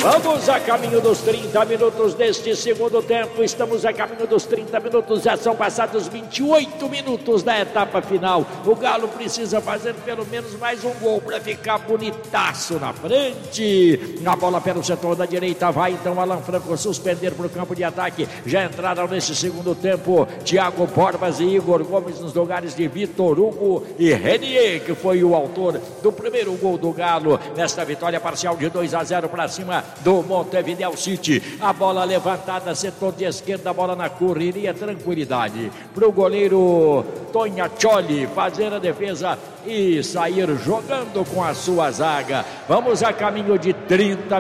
Vamos a caminho dos 30 minutos deste segundo tempo. Estamos a caminho dos 30 minutos. Já são passados 28 minutos da etapa final. O Galo precisa fazer pelo menos mais um gol para ficar bonitaço na frente. A bola pelo setor da direita. Vai então Alan Franco suspender para o campo de ataque. Já entraram nesse segundo tempo Thiago Borbas e Igor Gomes nos lugares de Vitor Hugo e Renier, que foi o autor do primeiro gol do Galo nesta vitória parcial de 2-0 para cima do Montevideo City. A bola levantada, setor de esquerda, a bola na correria, tranquilidade para o goleiro Tognaccioli fazer a defesa e sair jogando com a sua zaga. Vamos a caminho de 30